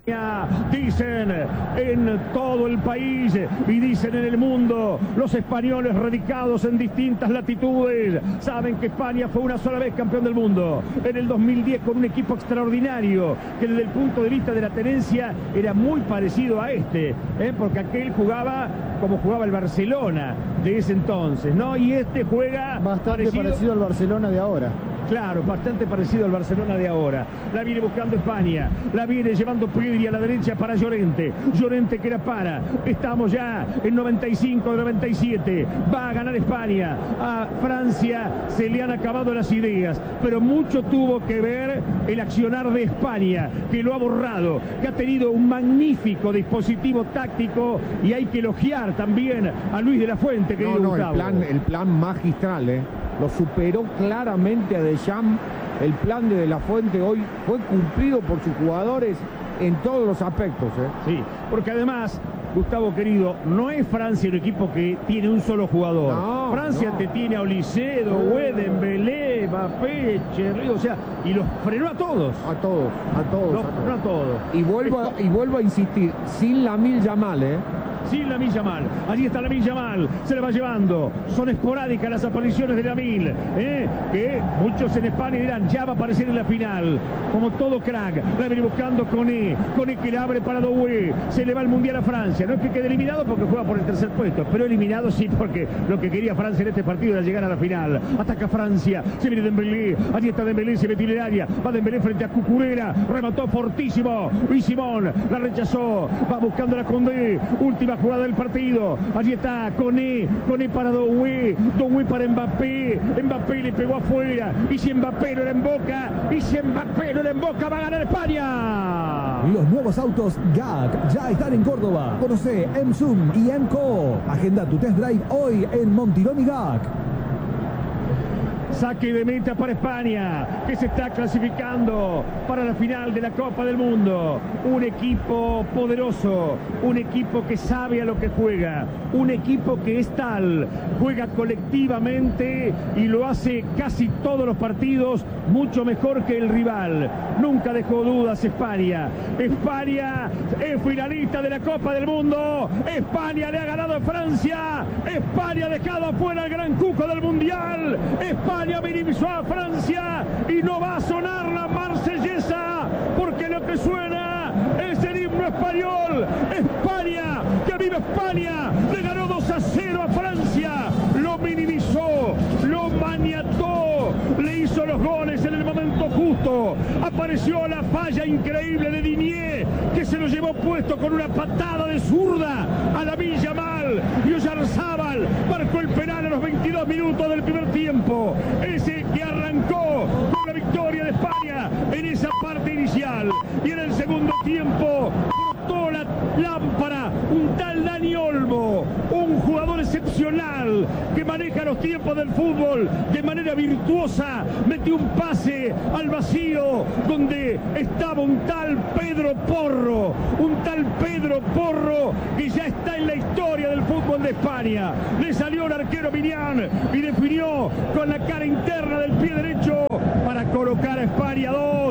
Dicen en todo el país y dicen en el mundo los españoles radicados en distintas latitudes saben que España fue una sola vez campeón del mundo en el 2010 con un equipo extraordinario que desde el punto de vista de la tenencia era muy parecido a este, porque aquel jugaba como jugaba el Barcelona de ese entonces, ¿no? Y este juega bastante parecido al Barcelona de ahora. Claro, bastante parecido al Barcelona de ahora. La viene buscando España, la viene llevando Pedri a la derecha para Llorente. Llorente que la para. Estamos ya en 95-97. Va a ganar España. A Francia se le han acabado las ideas, pero mucho tuvo que ver el accionar de España, que lo ha borrado, que ha tenido un magnífico dispositivo táctico y hay que elogiar también a Luis de la Fuente, querido Gustavo. El plan magistral, lo superó claramente a Deschamps. El plan de la Fuente hoy fue cumplido por sus jugadores en todos los aspectos. Sí, porque además, Gustavo querido, no es Francia un equipo que tiene un solo jugador. No, Francia te tiene a Olicedo, Dembélé, Mbappé, Cherry, o sea, y los frenó a todos. A todos. Los frenó a todos. Y vuelvo a insistir, sin Lamine Yamal, Sin Lamine Yamal, allí está Lamine Yamal, se le va llevando, son esporádicas las apariciones de Lamine, que muchos en España dirán, ya va a aparecer en la final, como todo crack, la viene buscando Koné que le abre para Doué, se le va el Mundial a Francia, no es que quede eliminado porque juega por el tercer puesto, pero eliminado sí porque lo que quería Francia en este partido era llegar a la final, ataca Francia, se viene Dembélé, allí está Dembélé, se metió en el área, va Dembélé frente a Cucurella, remató fortísimo, y Simón la rechazó, va buscando la Condé, última jugada del partido, allí está Koné para Doué para Mbappé le pegó afuera, y si Mbappé no la emboca, va a ganar España. Los nuevos autos GAC ya están en Córdoba. Conoce Emsum y Emco. Agenda tu test drive hoy en Montirón y GAC. Saque de meta para España, que se está clasificando para la final de la Copa del Mundo. Un equipo poderoso, un equipo que sabe a lo que juega, un equipo que es tal, juega colectivamente y lo hace casi todos los partidos mucho mejor que el rival. Nunca dejó dudas España. España es finalista de la Copa del Mundo. España le ha ganado a Francia. España ha dejado afuera al gran cuco del Mundial. España minimizó a Francia y no va a sonar la marsellesa porque lo que suena es el himno español. España, que vive España, le ganó 2-0 a Francia, lo minimizó, lo maniató, le hizo los goles en el momento justo. Apareció la falla increíble de Digne, que se lo llevó puesto con una patada de zurda a Lamine Yamal, y Oyarzábal marcó el penal a los 22 minutos del primer tiempo. Ese que arrancó con la victoria de España en esa parte inicial, y en el segundo tiempo cortó la lámpara un tal Dani Olmo, un jugador excepcional que maneja los tiempos del fútbol de manera virtuosa, metió un pase al vacío donde estaba un tal Pedro Porro que ya está en la historia del fútbol de España. Le salió el arquero Minián y definió con la cara interna del pie derecho para colocar a España 2.